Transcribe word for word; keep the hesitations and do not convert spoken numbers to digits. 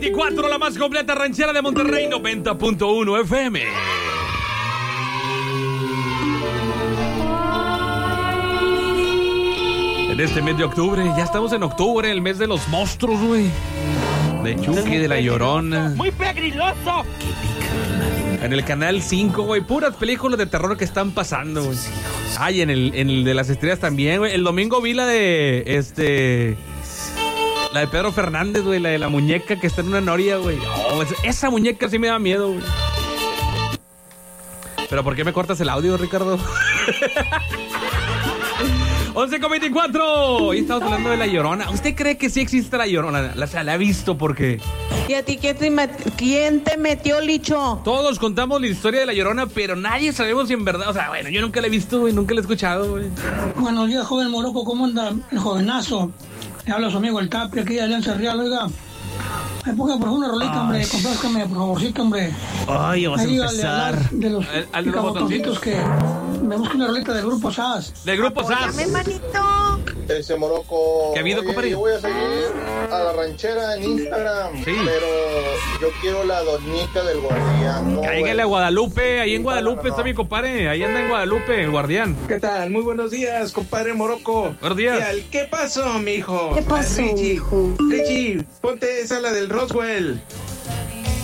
veinticuatro, la más completa ranchera de Monterrey, noventa punto uno F M. En este mes de octubre, ya estamos en octubre, el mes de los monstruos, güey. De Chucky, de La Llorona. ¡Muy peligroso! En el canal cinco, güey, puras películas de terror que están pasando, güey. Ay, en el, en el de las estrellas también, güey. El domingo vi la de, este... La de Pedro Fernández, güey, la de la muñeca que está en una noria, güey. Oh, esa muñeca sí me da miedo, güey. ¿Pero por qué me cortas el audio, Ricardo? once con veinticuatro. Hoy estamos hablando de La Llorona. ¿Usted cree que sí existe La Llorona? La, la, la ha visto porque... ¿Y a ti quién te, met... quién te metió, Licho? Todos contamos la historia de La Llorona, pero nadie sabemos si en verdad... O sea, bueno, yo nunca la he visto, güey, nunca la he escuchado, güey. Buenos días, joven Morocco. ¿Cómo anda el jovenazo? Le habla a su amigo el Tapia, aquí de Alianza Real, oiga. Me ponga por una rolita, ay, hombre, complázcame, por favorcito, hombre. Ay, vas a empezar. De los botoncitos que me busque una rolita del Grupo S A S. Del Grupo S A S. Manito. Ese Morocco. ¿Qué ha habido, compadre? Yo voy a seguir a la ranchera en Instagram, sí, pero yo quiero la doñita del guardián. Cáigale a Guadalupe, ahí en Guadalupe está mi compadre, ahí anda en Guadalupe, el guardián. ¿Qué tal? Muy buenos días, compadre Morocco. Buenos días. ¿Qué pasó, mijo? ¿Qué pasó, Richie, mijo? Richie, ponte esa la del Roswell.